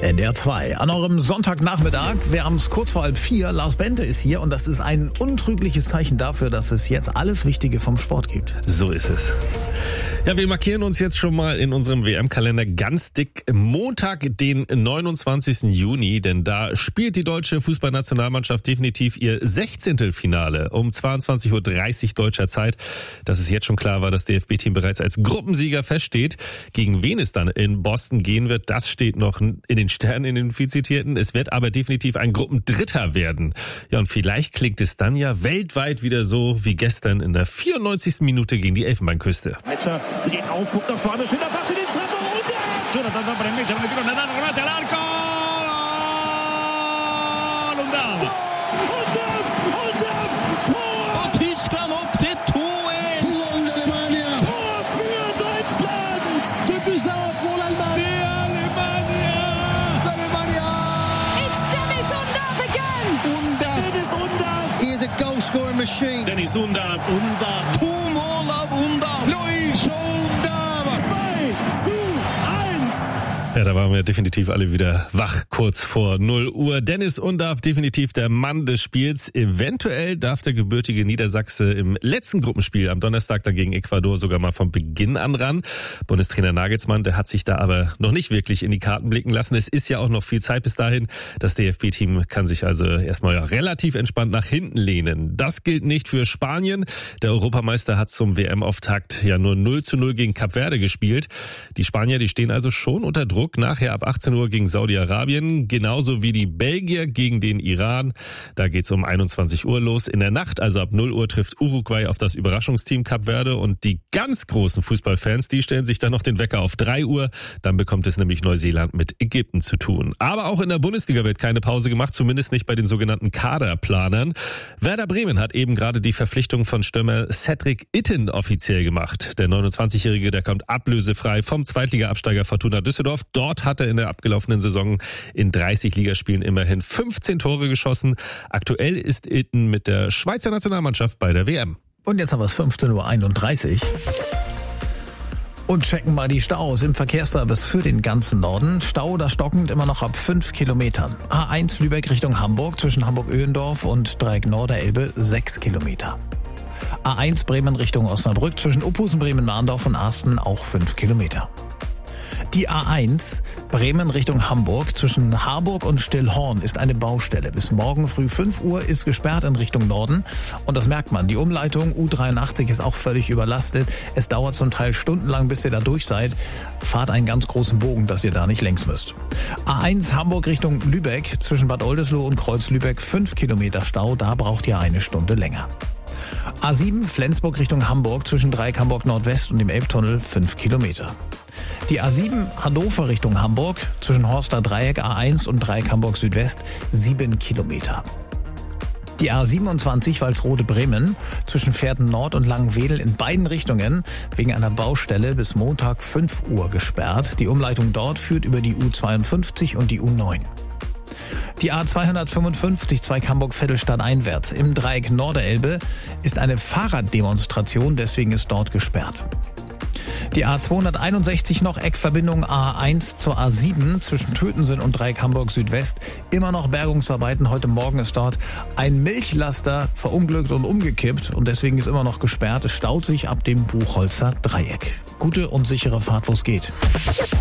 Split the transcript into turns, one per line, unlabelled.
NDR 2. An eurem Sonntagnachmittag, wir haben es kurz vor 3:30, Lars Bente ist hier und das ist ein untrügliches Zeichen dafür, dass es jetzt alles Wichtige vom Sport gibt.
So ist es. Ja, wir markieren uns jetzt schon mal in unserem WM-Kalender ganz dick Montag, den 29. Juni, denn da spielt die deutsche Fußballnationalmannschaft definitiv ihr 16. Finale um 22.30 Uhr deutscher Zeit. Dass es jetzt schon klar war, dass das DFB-Team bereits als Gruppensieger feststeht. Gegen wen es dann in Boston gehen wird, das steht noch in den Sternen, in den Vizitierten. Es wird aber definitiv ein Gruppendritter werden. Ja, und vielleicht klingt es dann ja weltweit wieder so wie gestern in der 94. Minute gegen die Elfenbeinküste.
Metscher dreht auf, guckt nach vorne, schöner Pass in den Strafraum und Jonathan va prendere davanti all'arco. Lontano. Tor!
Och Tyskland upp till 2-1.
Tor für Deutschland!
Depuis ça pour l'Allemagne.
Alemania!
It's Dennis Undav again!
Dennis Undav!
He is a goal scoring machine.
Dennis Undav! Undav!
Two-mål av Undav.
Luis Undav! 2:1!
Ja, da waren wir definitiv alle wieder wach, kurz vor 0 Uhr. Dennis Undav, definitiv der Mann des Spiels. Eventuell darf der gebürtige Niedersachse im letzten Gruppenspiel am Donnerstag dann gegen Ecuador sogar mal von Beginn an ran. Bundestrainer Nagelsmann, der hat sich da aber noch nicht wirklich in die Karten blicken lassen. Es ist ja auch noch viel Zeit bis dahin. Das DFB-Team kann sich also erstmal relativ entspannt nach hinten lehnen. Das gilt nicht für Spanien. Der Europameister hat zum WM-Auftakt ja nur 0:0 gegen Kap Verde gespielt. Die Spanier, die stehen also schon unter Druck. Nachher ab 18 Uhr gegen Saudi-Arabien, genauso wie die Belgier gegen den Iran. Da geht's um 21 Uhr los. In der Nacht, also ab 0 Uhr, trifft Uruguay auf das Überraschungsteam Kap Verde. Und die ganz großen Fußballfans, die stellen sich dann noch den Wecker auf 3 Uhr. Dann bekommt es nämlich Neuseeland mit Ägypten zu tun. Aber auch in der Bundesliga wird keine Pause gemacht, zumindest nicht bei den sogenannten Kaderplanern. Werder Bremen hat eben gerade die Verpflichtung von Stürmer Cedric Itten offiziell gemacht. Der 29-Jährige, der kommt ablösefrei vom Zweitliga-Absteiger Fortuna Düsseldorf. Dort hat er in der abgelaufenen Saison in 30 Ligaspielen immerhin 15 Tore geschossen. Aktuell ist Itten mit der Schweizer Nationalmannschaft bei der WM.
Und jetzt haben wir es 15:31 Uhr. Und checken mal die Staus im Verkehrsservice für den ganzen Norden. Stau oder stockend immer noch ab 5 Kilometern. A1 Lübeck Richtung Hamburg zwischen Hamburg-Öhendorf und Dreieck Norderelbe 6 Kilometer. A1 Bremen Richtung Osnabrück zwischen Uphusen, Bremen-Mahndorf und Arsten auch 5 Kilometer. Die A1 Bremen Richtung Hamburg zwischen Harburg und Stillhorn ist eine Baustelle. Bis morgen früh 5 Uhr ist gesperrt in Richtung Norden. Und das merkt man. Die Umleitung U83 ist auch völlig überlastet. Es dauert zum Teil stundenlang, bis ihr da durch seid. Fahrt einen ganz großen Bogen, dass ihr da nicht längs müsst. A1 Hamburg Richtung Lübeck zwischen Bad Oldesloe und Kreuz-Lübeck 5 Kilometer Stau. Da braucht ihr eine Stunde länger. A7 Flensburg Richtung Hamburg zwischen Dreieck Hamburg Nordwest und dem Elbtunnel 5 Kilometer. Die A7 Hannover Richtung Hamburg zwischen Horster Dreieck A1 und Dreieck Hamburg Südwest 7 Kilometer. Die A27 Walsrode Bremen zwischen Pferden Nord und Langenwedel in beiden Richtungen wegen einer Baustelle bis Montag 5 Uhr gesperrt. Die Umleitung dort führt über die U52 und die U9. Die A255 Zweig Hamburg-Vettelstadt einwärts im Dreieck Norderelbe ist eine Fahrraddemonstration, deswegen ist dort gesperrt. Die A261 noch Eckverbindung A1 zur A7 zwischen Tötensen und Dreieck Hamburg Südwest. Immer noch Bergungsarbeiten. Heute Morgen ist dort ein Milchlaster verunglückt und umgekippt und deswegen ist immer noch gesperrt. Es staut sich ab dem Buchholzer Dreieck. Gute und sichere Fahrt, wo es geht.